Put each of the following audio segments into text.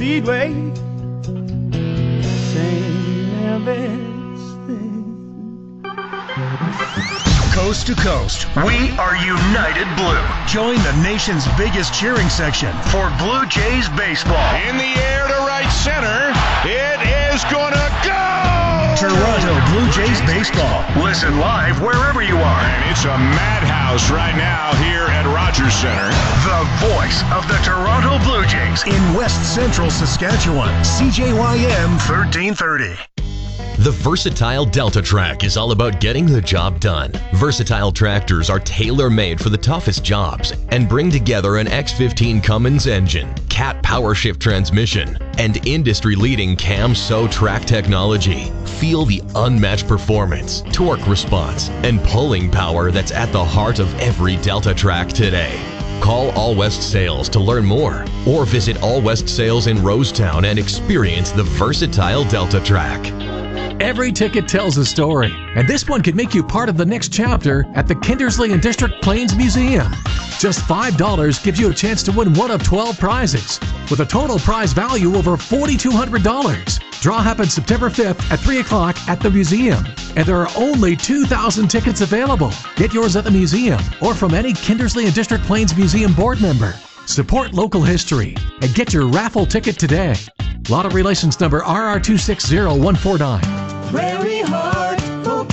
Speedway, St. Elvis. Coast to coast, we are United Blue. Join the nation's biggest cheering section for Blue Jays baseball. In the air to right center, it is gonna go! Toronto Blue Jays baseball. Listen live wherever you are. And it's a madhouse right now here at Rogers Center. The voice of the Toronto Blue Jays in West Central Saskatchewan. CJYM 1330. The Versatile Delta Track is all about getting the job done. Versatile tractors are tailor-made for the toughest jobs and bring together an X15 Cummins engine, Cat PowerShift transmission, and industry-leading Cam-So track technology. Feel the unmatched performance, torque response, and pulling power that's at the heart of every Delta Track today. Call All West Sales to learn more, or visit All West Sales in Rosetown and experience the Versatile Delta Track. Every ticket tells a story, and this one could make you part of the next chapter at the Kindersley and District Plains Museum. Just $5 gives you a chance to win one of 12 prizes, with a total prize value over $4,200. Draw happens September 5th at 3 o'clock at the museum, and there are only 2,000 tickets available. Get yours at the museum or from any Kindersley and District Plains Museum board member. Support local history and get your raffle ticket today. Lottery license number RR260149. Prairie Heart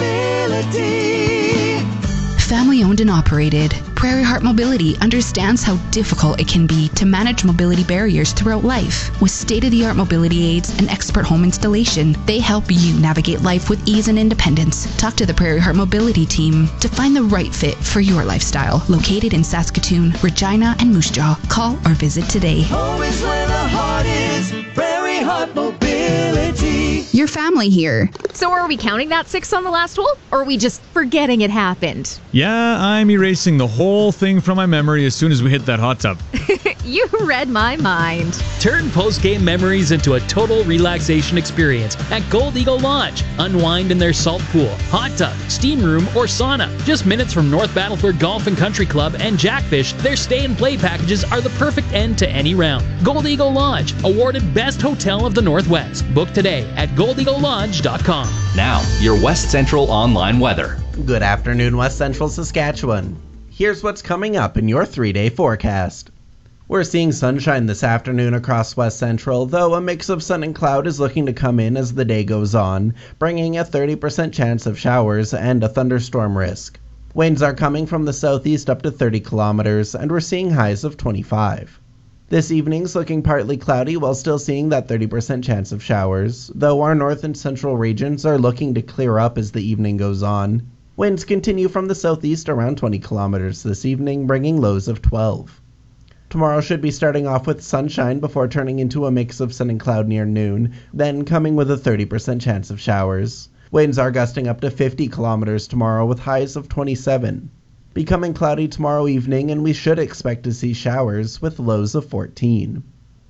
Mobility. Family owned and operated, Prairie Heart Mobility understands how difficult it can be to manage mobility barriers throughout life. With state-of-the-art mobility aids and expert home installation, they help you navigate life with ease and independence. Talk to the Prairie Heart Mobility team to find the right fit for your lifestyle. Located in Saskatoon, Regina, and Moose Jaw. Call or visit today. Home is where the heart is. Prairie Heart Mobility. Your family here. So are we counting that 6 on the last hole, or are we just forgetting it happened? Yeah, I'm erasing the whole thing from my memory as soon as we hit that hot tub. You read my mind. Turn post-game memories into a total relaxation experience at Gold Eagle Lodge. Unwind in their salt pool, hot tub, steam room, or sauna. Just minutes from North Battleford Golf and Country Club and Jackfish, their stay and play packages are the perfect end to any round. Gold Eagle Lodge, awarded Best Hotel of the Northwest. Book today at goldeaglelodge.com. Now, your West Central online weather. Good afternoon, West Central Saskatchewan. Here's what's coming up in your 3-day forecast. We're seeing sunshine this afternoon across West Central, though a mix of sun and cloud is looking to come in as the day goes on, bringing a 30% chance of showers and a thunderstorm risk. Winds are coming from the southeast up to 30 kilometers, and we're seeing highs of 25. This evening's looking partly cloudy while still seeing that 30% chance of showers, though our north and central regions are looking to clear up as the evening goes on. Winds continue from the southeast around 20 kilometers this evening, bringing lows of 12. Tomorrow should be starting off with sunshine before turning into a mix of sun and cloud near noon, then coming with a 30% chance of showers. Winds are gusting up to 50 kilometers tomorrow with highs of 27. Becoming cloudy tomorrow evening, and we should expect to see showers with lows of 14.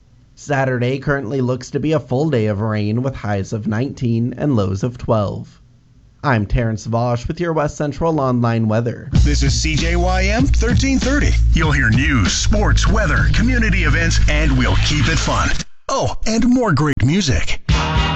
Saturday currently looks to be a full day of rain with highs of 19 and lows of 12. I'm Terrence Vosh with your West Central online weather. This is CJYM 1330. You'll hear news, sports, weather, community events, and we'll keep it fun. Oh, and more great music.